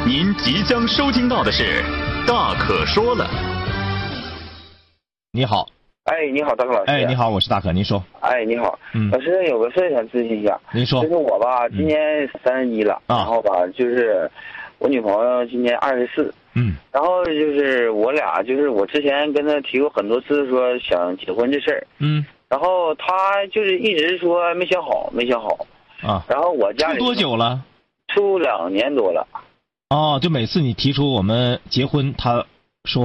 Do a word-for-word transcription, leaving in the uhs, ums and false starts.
您即将收听到的是《大可说了》。 你好。 哎，你好，大可老师。 哎，你好，我是大可，您说。 哎，你好， 嗯， 老师有个事想咨询一下。 您说。 就是我吧，今年三十一了， 啊、 然后吧，就是我女朋友今年二十四。 嗯。 然后就是我俩，就是我之前跟她提过很多次说想结婚这事儿。 嗯。 然后她就是一直说没想好，没想好。 啊。 然后我家里处多久了？ 处两年多了。 哦，就每次你提出我们结婚，她